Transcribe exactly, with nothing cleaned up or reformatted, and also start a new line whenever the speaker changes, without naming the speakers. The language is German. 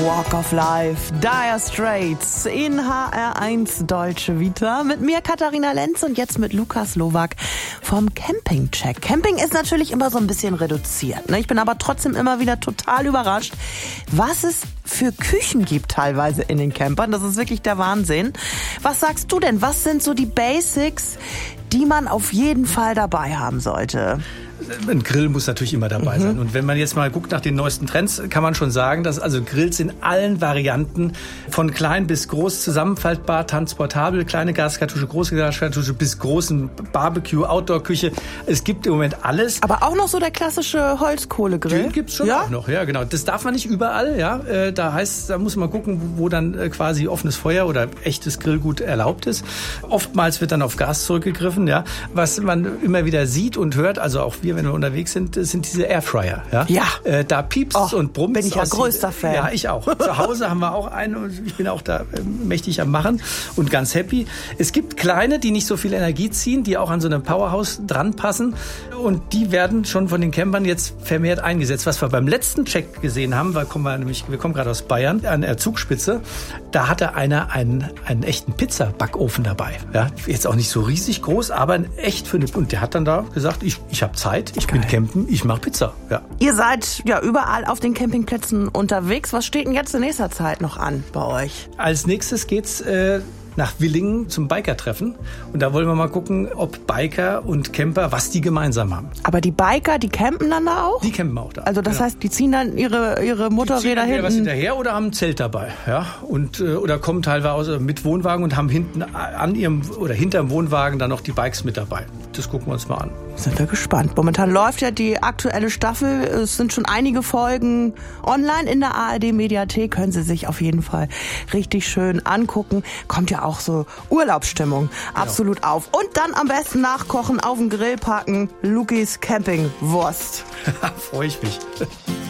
Walk of Life, Dire Straits in H R eins Deutsche Vita. Mit mir Katharina Lenz und jetzt mit Lukas Lowak vom Campingcheck. Camping ist natürlich immer so ein bisschen reduziert, ne? Ich bin aber trotzdem immer wieder total überrascht, was es für Küchen gibt teilweise in den Campern. Das ist wirklich der Wahnsinn. Was sagst du denn? Was sind so die Basics, die man auf jeden Fall dabei haben sollte?
Ein Grill muss natürlich immer dabei mhm. sein. Und wenn man jetzt mal guckt nach den neuesten Trends, kann man schon sagen, dass also Grills in allen Varianten von klein bis groß zusammenfaltbar, transportabel, kleine Gaskartusche, große Gaskartusche bis großen Barbecue, Outdoor-Küche. Es gibt im Moment alles.
Aber auch noch so der klassische Holzkohlegrill?
Den gibt's schon
ja?
auch noch, ja genau. Das darf man nicht überall, ja. Da heißt, da muss man gucken, wo dann quasi offenes Feuer oder echtes Grillgut erlaubt ist. Oftmals wird dann auf Gas zurückgegriffen, ja. Was man immer wieder sieht und hört, also auch wir, wenn wir unterwegs sind, sind diese Airfryer. Ja,
ja.
Äh, da piepst
oh,
und brummt.
Bin ich ja größter Fan.
Ja, ich auch. Zu Hause haben wir auch einen und ich bin auch da äh, mächtig am Machen und ganz happy. Es gibt kleine, die nicht so viel Energie ziehen, die auch an so einem Powerhouse dran passen und die werden schon von den Campern jetzt vermehrt eingesetzt. Was wir beim letzten Check gesehen haben, weil kommen wir nämlich, wir kommen gerade aus Bayern, an der Zugspitze, da hatte einer einen, einen echten Pizzabackofen dabei. Ja, jetzt auch nicht so riesig groß, aber echt für eine, und der hat dann da gesagt, ich, ich habe Zeit, ich Geil. bin campen, ich mache Pizza. Ja.
Ihr seid ja überall auf den Campingplätzen unterwegs. Was steht denn jetzt in nächster Zeit noch an bei euch?
Als nächstes geht's äh, nach Willingen zum Biker-Treffen. Und da wollen wir mal gucken, ob Biker und Camper, was die gemeinsam haben.
Aber die Biker, die campen dann da auch?
Die campen auch da.
Also das genau. heißt, die ziehen dann ihre, ihre Motorräder
die ziehen
hinten?
was hinterher oder haben ein Zelt dabei. Ja? Und, äh, oder kommen teilweise mit Wohnwagen und haben hinten an ihrem oder hinterm Wohnwagen dann noch die Bikes mit dabei. Das gucken wir uns mal an.
Sind wir gespannt. Momentan läuft ja die aktuelle Staffel. Es sind schon einige Folgen online in der A R D-Mediathek. Können Sie sich auf jeden Fall richtig schön angucken. Kommt ja auch so Urlaubsstimmung absolut genau. auf. Und dann am besten nachkochen, auf den Grill packen. Lukis Campingwurst.
Freue ich mich.